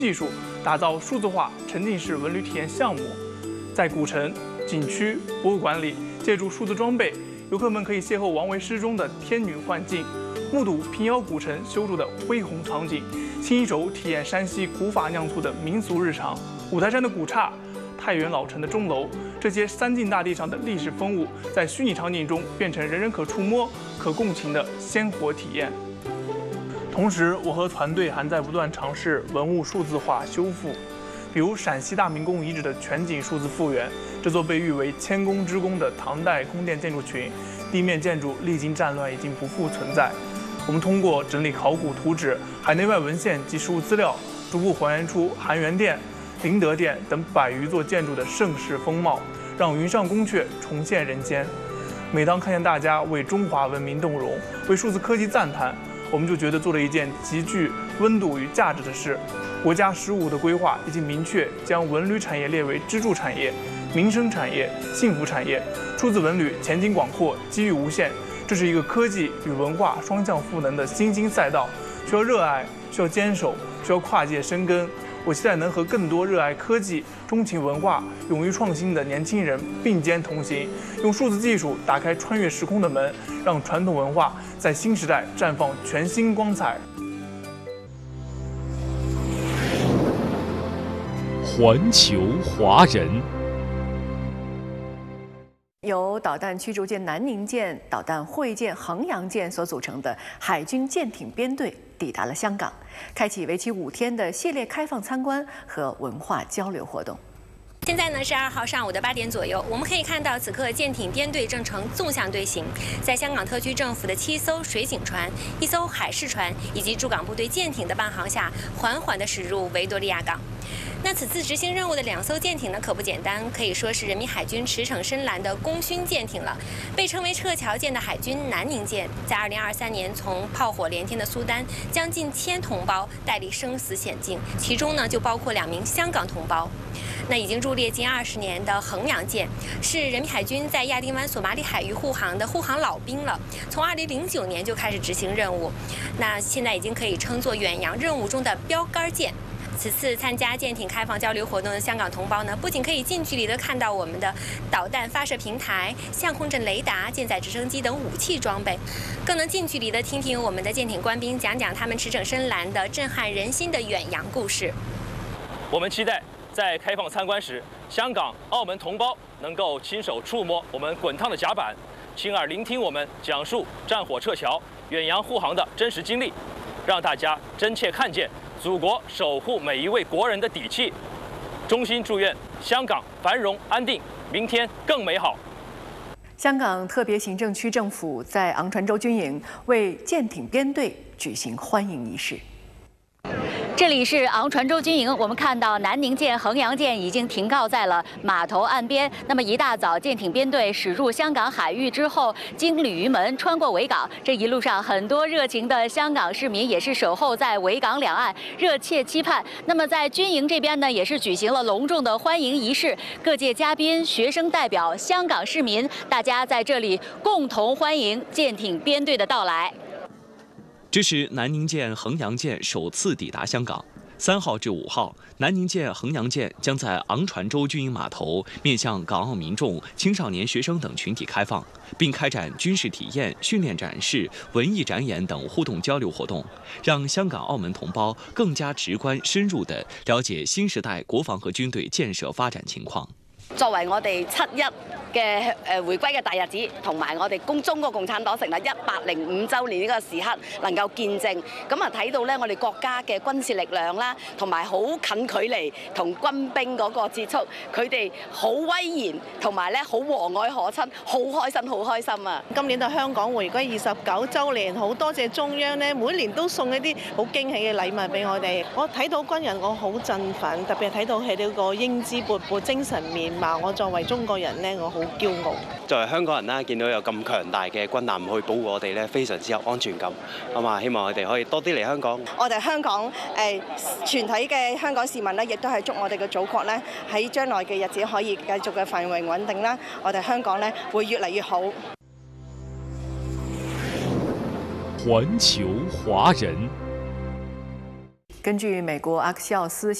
技术，打造数字化沉浸式文旅体验项目。在古城、景区、博物馆里，借助数字装备，游客们可以邂逅王维诗中的天女幻境，目睹平遥古城修筑的恢宏场景，亲手体验山西古法酿醋的民俗日常。五台山的古刹、太原老城的钟楼，这些三晋大地上的历史风物，在虚拟场景中变成人人可触摸、可共情的鲜活体验。同时，我和团队还在不断尝试文物数字化修复。比如陕西大明宫遗址的全景数字复原，这座被誉为千宫之宫的唐代宫殿建筑群，地面建筑历经战乱已经不复存在。我们通过整理考古图纸、海内外文献及实物资料，逐步还原出含元殿、灵德殿等100余座建筑的盛世风貌，让云上宫阙重现人间。每当看见大家为中华文明动容，为数字科技赞叹，我们就觉得做了一件极具温度与价值的事。国家15的规划已经明确将文旅产业列为支柱产业、民生产业、幸福产业。数字文旅前景广阔，机遇无限。这是一个科技与文化双向赋能的新兴赛道，需要热爱，需要坚守，需要跨界深耕。我期待能和更多热爱科技、钟情文化、勇于创新的年轻人并肩同行，用数字技术打开穿越时空的门，让传统文化在新时代绽放全新光彩。 环球华人。 由导弹驱逐舰南宁舰、导弹护卫舰衡阳舰所组成的海军舰艇编队抵达了香港，开启为期5天的系列开放参观和文化交流活动。 现在呢是2号上午的8点左右，我们可以看到此刻舰艇编队正呈纵向队形，在香港特区政府的7艘水警船、1艘海事船以及驻港部队舰艇的伴航下，缓缓地驶入维多利亚港。那此次执行任务的2艘舰艇呢，可不简单，可以说是人民海军驰骋深蓝的功勋舰艇了。被称为撤侨舰的海军南宁舰，在2023年从炮火连天的苏丹将近1000同胞带离生死险境，其中呢就包括2名香港同胞。那已经驻列近20年的衡阳舰，是人民海军在亚丁湾索马里海域护航的护航老兵了，从2009年就开始执行任务，那现在已经可以称作远洋任务中的标杆舰。此次参加舰艇开放交流活动的香港同胞呢，不仅可以近距离的看到我们的导弹发射平台、相控阵雷达、舰载直升机等武器装备，更能近距离的听听我们的舰艇官兵讲讲他们驰骋深蓝的震撼人心的远洋故事。 我们期待在开放参观时，香港、澳门同胞能够亲手触摸我们滚烫的甲板，亲耳聆听我们讲述战火撤侨、远洋护航的真实经历，让大家真切看见祖国守护每一位国人的底气。衷心祝愿香港繁荣安定，明天更美好。 香港特别行政区政府在昂船洲军营为舰艇编队举行欢迎仪式。 这里是昂船洲军营，我们看到南宁舰、衡阳舰已经停靠在了码头岸边。那么一大早，舰艇编队驶入香港海域之后，经鲤鱼门穿过维港，这一路上很多热情的香港市民也是守候在维港两岸，热切期盼。那么在军营这边呢，也是举行了隆重的欢迎仪式，各界嘉宾、学生代表、香港市民，大家在这里共同欢迎舰艇编队的到来。 这是南宁舰、衡阳舰首次抵达香港。3号至5号，南宁舰、衡阳舰将在昂船洲军营码头面向港澳民众、青少年学生等群体开放，并开展军事体验、训练展示、文艺展演等互动交流活动，让香港、澳门同胞更加直观、深入地了解新时代國防和軍隊建設發展情況。 作為我哋7·1嘅回歸嘅大日子，同埋我哋中國共產黨成立105週年呢個時刻能夠見證，咁啊睇到咧我哋國家嘅軍事力量啦，同埋好近距離同軍兵嗰個接觸，佢哋好威嚴，同埋咧好和藹可親，好開心啊！ 今年係香港回歸29週年，好多謝中央咧，每年都送一啲好驚喜嘅禮物俾我哋。我睇到軍人，我好振奮，特別係睇到佢哋個英姿勃勃、精神面貌。我作為中國人咧，我好驕傲。 作為香港人啦，見到有咁強大嘅軍艦去保護我哋咧，非常之有安全感。咁啊，希望佢哋可以多啲嚟香港。 我哋香港全體嘅香港市民咧，亦都係祝我哋嘅祖國咧喺將來嘅日子可以繼續嘅繁榮穩定啦。我哋香港咧會越嚟越好。 環球華人。 根据美国阿克西奥斯